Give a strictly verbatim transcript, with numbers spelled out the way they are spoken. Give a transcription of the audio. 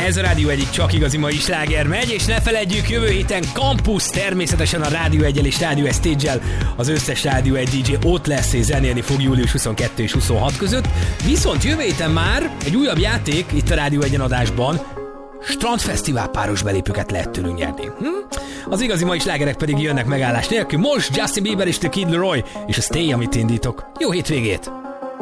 Ez a Rádió egyik csak igazi mai sláger megy, és ne feledjük, jövő héten Campus, természetesen a Rádió egyel és Rádió egy Stage-el az összes Rádió egy dé dzsé ott lesz és zenélni fog július huszonkettő és huszonhat között. Viszont jövő héten már egy újabb játék itt a Rádió egyen adásban, Strandfesztivál páros belépőket lehet tőlünk nyerni. Hm? Az igazi mai slágerek pedig jönnek megállás nélkül. Most Justin Bieber és The Kid Laroi és a Stay, amit indítok. Jó hétvégét!